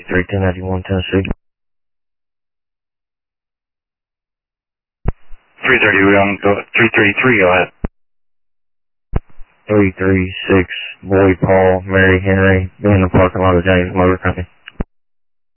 31091 Tennessee. 330, we on 333, go ahead. 336, Boyd Paul, Mary Henry, be in the parking lot of James Motor Company.